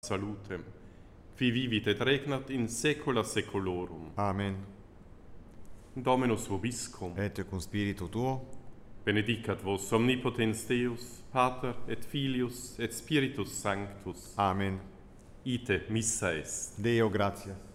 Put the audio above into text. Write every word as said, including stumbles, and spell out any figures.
Salutem, qui vivit et regnat in saecula saeculorum. Amen. Dominus vobiscum, Et cum spiritu tuo, benedicat vos omnipotens Deus, Pater et Filius et Spiritus Sanctus. Amen. Ite missa est. Deo gratias.